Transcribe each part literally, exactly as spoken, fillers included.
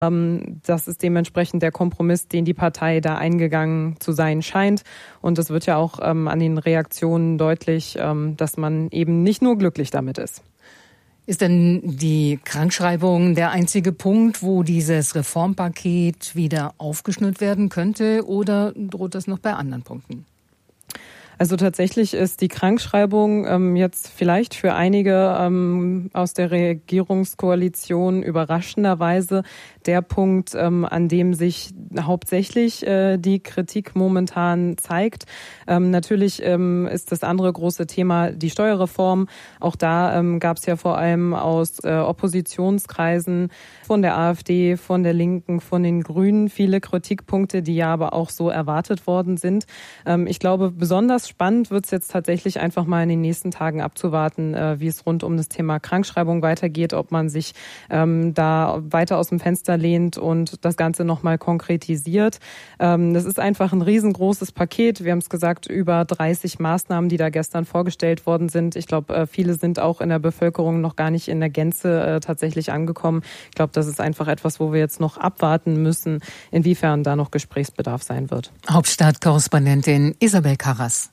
Das ist dementsprechend der Kompromiss, den die Partei da eingegangen zu sein scheint. Und es wird ja auch ähm, an den Reaktionen deutlich, ähm, dass man eben nicht nur glücklich damit ist. Ist denn die Krankschreibung der einzige Punkt, wo dieses Reformpaket wieder aufgeschnürt werden könnte, oder droht das noch bei anderen Punkten? Also tatsächlich ist die Krankschreibung ähm, jetzt vielleicht für einige ähm, aus der Regierungskoalition überraschenderweise der Punkt, ähm, an dem sich hauptsächlich äh, die Kritik momentan zeigt. Ähm, natürlich ähm, ist das andere große Thema die Steuerreform. Auch da ähm, gab es ja vor allem aus äh, Oppositionskreisen von der AfD, von der Linken, von den Grünen viele Kritikpunkte, die ja aber auch so erwartet worden sind. Ähm, ich glaube, besonders spannend wird es jetzt tatsächlich einfach mal in den nächsten Tagen abzuwarten, äh, wie es rund um das Thema Krankschreibung weitergeht, ob man sich ähm, da weiter aus dem Fenster lehnt und das Ganze nochmal konkretisiert. Ähm, das ist einfach ein riesengroßes Paket. Wir haben es gesagt, über dreißig Maßnahmen, die da gestern vorgestellt worden sind. Ich glaube, äh, viele sind auch in der Bevölkerung noch gar nicht in der Gänze äh, tatsächlich angekommen. Ich glaube, das ist einfach etwas, wo wir jetzt noch abwarten müssen, inwiefern da noch Gesprächsbedarf sein wird. Hauptstadtkorrespondentin Isabel Karras.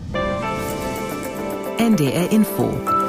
N D R Info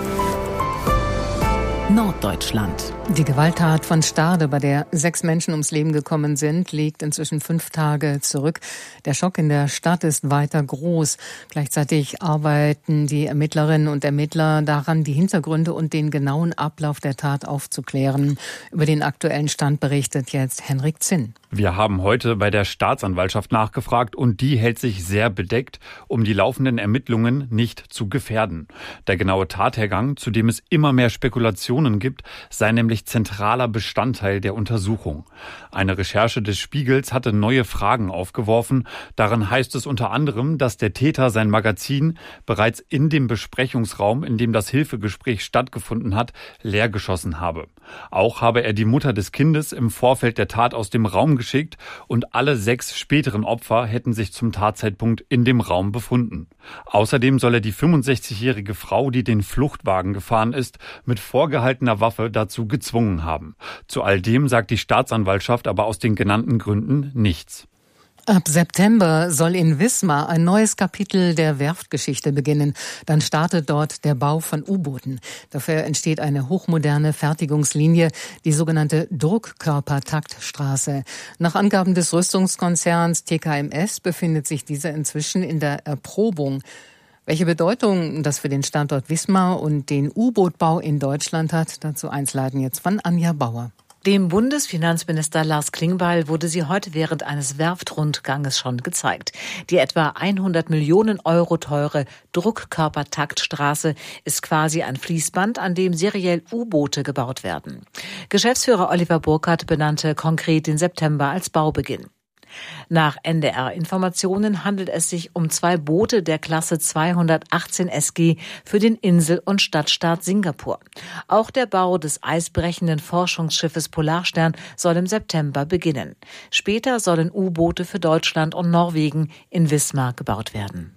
Norddeutschland. Die Gewalttat von Stade, bei der sechs Menschen ums Leben gekommen sind, liegt inzwischen fünf Tage zurück. Der Schock in der Stadt ist weiter groß. Gleichzeitig arbeiten die Ermittlerinnen und Ermittler daran, die Hintergründe und den genauen Ablauf der Tat aufzuklären. Über den aktuellen Stand berichtet jetzt Henrik Zinn. Wir haben heute bei der Staatsanwaltschaft nachgefragt und die hält sich sehr bedeckt, um die laufenden Ermittlungen nicht zu gefährden. Der genaue Tathergang, zu dem es immer mehr Spekulationen gibt, sei nämlich zentraler Bestandteil der Untersuchung. Eine Recherche des Spiegels hatte neue Fragen aufgeworfen. Darin heißt es unter anderem, dass der Täter sein Magazin bereits in dem Besprechungsraum, in dem das Hilfegespräch stattgefunden hat, leergeschossen habe. Auch habe er die Mutter des Kindes im Vorfeld der Tat aus dem Raum geschickt und alle sechs späteren Opfer hätten sich zum Tatzeitpunkt in dem Raum befunden. Außerdem soll er die fünfundsechzigjährige Frau, die den Fluchtwagen gefahren ist, mit vorgehaltener Waffe dazu gezwungen haben. Zu all dem sagt die Staatsanwaltschaft aber aus den genannten Gründen nichts. Ab September soll in Wismar ein neues Kapitel der Werftgeschichte beginnen. Dann startet dort der Bau von U-Booten. Dafür entsteht eine hochmoderne Fertigungslinie, die sogenannte Druckkörpertaktstraße. Nach Angaben des Rüstungskonzerns T K M S befindet sich dieser inzwischen in der Erprobung. Welche Bedeutung das für den Standort Wismar und den U-Bootbau in Deutschland hat, dazu eins leiten jetzt von Anja Bauer. Dem Bundesfinanzminister Lars Klingbeil wurde sie heute während eines Werftrundganges schon gezeigt. Die etwa hundert Millionen Euro teure Druckkörpertaktstraße ist quasi ein Fließband, an dem seriell U-Boote gebaut werden. Geschäftsführer Oliver Burkhardt benannte konkret den September als Baubeginn. Nach N D R-Informationen handelt es sich um zwei Boote der Klasse zweihundertachtzehn S G für den Insel- und Stadtstaat Singapur. Auch der Bau des eisbrechenden Forschungsschiffes Polarstern soll im September beginnen. Später sollen U-Boote für Deutschland und Norwegen in Wismar gebaut werden.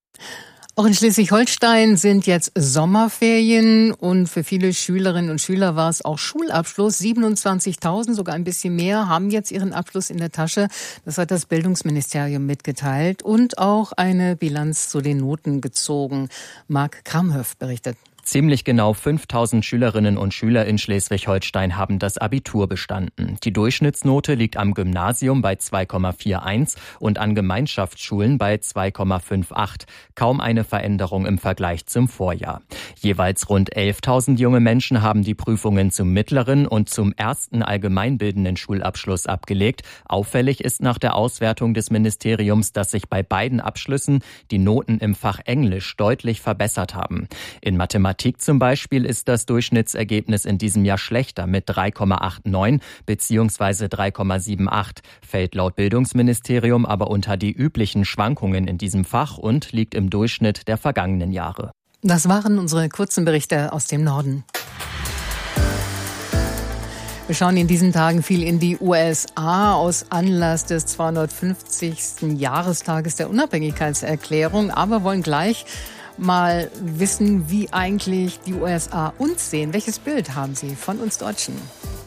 Auch in Schleswig-Holstein sind jetzt Sommerferien und für viele Schülerinnen und Schüler war es auch Schulabschluss. siebenundzwanzigtausend, sogar ein bisschen mehr, haben jetzt ihren Abschluss in der Tasche. Das hat das Bildungsministerium mitgeteilt und auch eine Bilanz zu den Noten gezogen. Marc Kramhöf berichtet. Ziemlich genau fünftausend Schülerinnen und Schüler in Schleswig-Holstein haben das Abitur bestanden. Die Durchschnittsnote liegt am Gymnasium bei zwei Komma einundvierzig und an Gemeinschaftsschulen bei zwei Komma achtundfünfzig. Kaum eine Veränderung im Vergleich zum Vorjahr. Jeweils rund elftausend junge Menschen haben die Prüfungen zum mittleren und zum ersten allgemeinbildenden Schulabschluss abgelegt. Auffällig ist nach der Auswertung des Ministeriums, dass sich bei beiden Abschlüssen die Noten im Fach Englisch deutlich verbessert haben. In Mathematik zum Beispiel ist das Durchschnittsergebnis in diesem Jahr schlechter mit drei Komma neunundachtzig bzw. drei Komma achtundsiebzig, fällt laut Bildungsministerium aber unter die üblichen Schwankungen in diesem Fach und liegt im Durchschnitt der vergangenen Jahre. Das waren unsere kurzen Berichte aus dem Norden. Wir schauen in diesen Tagen viel in die U S A aus Anlass des zweihundertfünfzigsten Jahrestages der Unabhängigkeitserklärung, aber wollen gleich mal wissen, wie eigentlich die U S A uns sehen. Welches Bild haben sie von uns Deutschen?